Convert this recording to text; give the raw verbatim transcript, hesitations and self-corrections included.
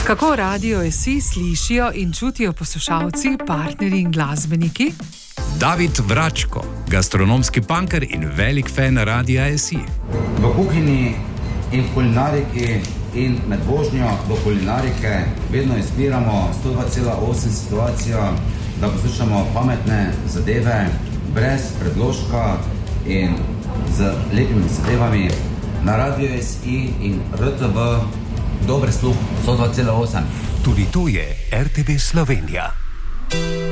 Kako Radio S I slišijo in čutijo poslušalci, partnerji in glasbeniki? David Vračko, gastronomski punker in velik fan Radia S I. V kuhinji in v kulinariki in med vožnjo do kulinarike vedno izbiramo sto dva cela osem situacijo, da poslušamo pametne zadeve, brez predložka in z lepimi zadevami. Na Radio S I in R T V dober sluh sto dva cela osem. Tudi to je R T V Slovenija.